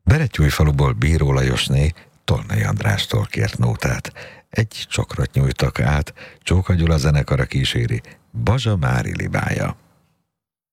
Berettyújfaluból Bíró Lajosné Tolnai Andrástól kért nótát. Egy csokrot nyújtak át, Csóka Gyula zenekara kíséri, Bazsa Mári libája.